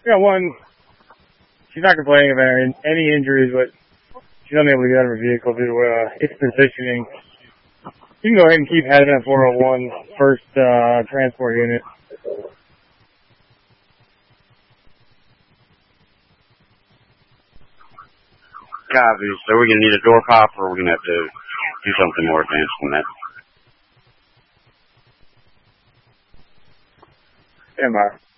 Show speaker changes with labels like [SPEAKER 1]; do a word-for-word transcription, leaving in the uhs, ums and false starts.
[SPEAKER 1] Yeah, one, she's not complaining about any injuries, but she's unable to get out of her vehicle due to uh, its positioning. You can go ahead and keep heading at four oh one, first uh, transport unit.
[SPEAKER 2] Copy. So we're going to need a door pop, or we're going to have to do something more advanced than that?
[SPEAKER 1] Stand by.